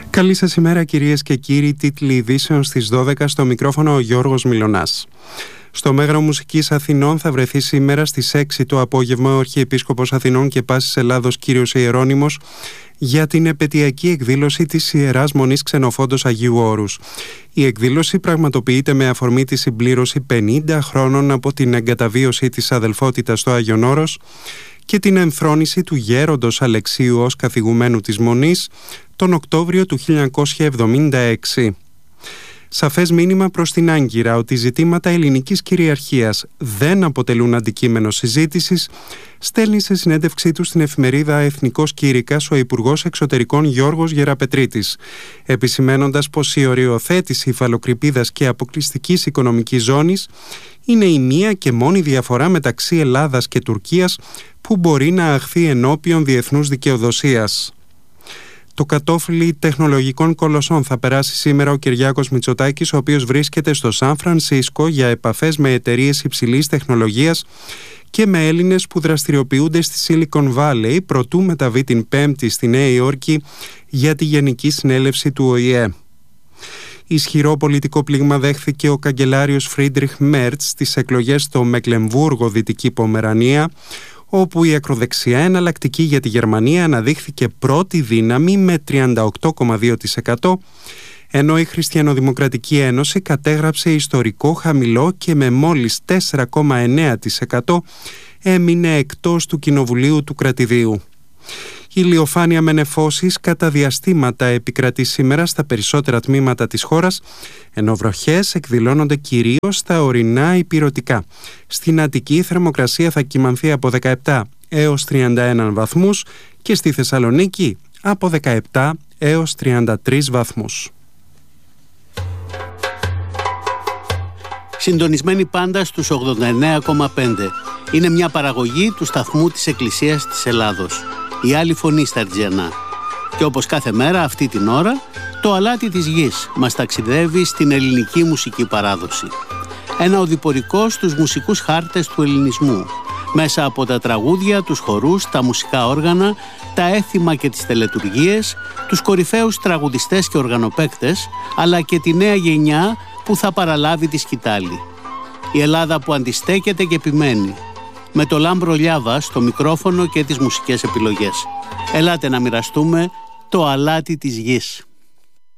Καλή σας ημέρα κυρίες και κύριοι, τίτλοι ειδήσεων στις 12, στο μικρόφωνο ο Γιώργος Μιλωνάς. Στο Μέγαρο Μουσικής Αθηνών θα βρεθεί σήμερα στις 6 το απόγευμα ο Αρχιεπίσκοπος Αθηνών και Πάσης Ελλάδος Κύριος Ιερώνυμος για την επετειακή εκδήλωση της Ιεράς Μονής Ξενοφόντος Αγίου Όρους. Η εκδήλωση πραγματοποιείται με αφορμή τη συμπλήρωση 50 χρόνων από την εγκαταβίωση της αδελφότητας στο Άγιον Όρος και την ενθρόνηση του γέροντος Αλεξίου ως καθηγουμένου της Μονής τον Οκτώβριο του 1976. Σαφές μήνυμα προς την Άγκυρα ότι ζητήματα ελληνικής κυριαρχίας δεν αποτελούν αντικείμενο συζήτησης, στέλνει σε συνέντευξή του στην εφημερίδα Εθνικός Κήρυκας ο Υπουργός Εξωτερικών Γιώργος Γεραπετρίτης, επισημένοντας πως η οριοθέτηση υφαλοκρηπίδας και αποκλειστικής οικονομικής ζώνης είναι η μία και μόνη διαφορά μεταξύ Ελλάδας και Τουρκίας που μπορεί να αχθεί ενώπιον διεθνούς δικαιοδοσίας. Το κατόφλι τεχνολογικών κολοσσών θα περάσει σήμερα ο Κυριάκος Μητσοτάκης, ο οποίος βρίσκεται στο Σαν Φρανσίσκο για επαφές με εταιρείες υψηλής τεχνολογίας και με Έλληνες που δραστηριοποιούνται στη Silicon Valley, προτού μεταβεί την Πέμπτη στη Νέα Υόρκη για τη Γενική Συνέλευση του ΟΗΕ. Ισχυρό πολιτικό πλήγμα δέχθηκε ο καγκελάριος Φρίντριχ Μέρτς στις εκλογές στο Μεκλεμβούργο, Δυτική Πομερανία, όπου η ακροδεξιά εναλλακτική για τη Γερμανία αναδείχθηκε πρώτη δύναμη με 38,2%, ενώ η Χριστιανοδημοκρατική Ένωση κατέγραψε ιστορικό χαμηλό και με μόλις 4,9% έμεινε εκτός του Κοινοβουλίου του Κρατηδίου. Η ηλιοφάνεια με νεφώσεις κατά διαστήματα επικρατεί σήμερα στα περισσότερα τμήματα της χώρας, ενώ βροχές εκδηλώνονται κυρίως στα ορεινά ηπειρωτικά. Στην Αττική η θερμοκρασία θα κυμανθεί από 17 έως 31 βαθμούς και στη Θεσσαλονίκη από 17 έως 33 βαθμούς. Συντονισμένοι πάντα στους 89,5. Είναι μια παραγωγή του σταθμού της Εκκλησίας της Ελλάδος. Η άλλη φωνή στα Αρτζιανά. Και όπως κάθε μέρα αυτή την ώρα, το αλάτι της γης μας ταξιδεύει στην ελληνική μουσική παράδοση. Ένα οδηπορικό στους μουσικούς χάρτες του ελληνισμού, μέσα από τα τραγούδια, τους χορούς, τα μουσικά όργανα, τα έθιμα και τις τελετουργίες, τους κορυφαίους τραγουδιστές και οργανοπαίκτες, αλλά και τη νέα γενιά που θα παραλάβει τη σκητάλη. Η Ελλάδα που αντιστέκεται και επιμένει, με το Λάμπρο Λιάβα στο μικρόφωνο και τις μουσικές επιλογές. Ελάτε να μοιραστούμε το αλάτι της γης.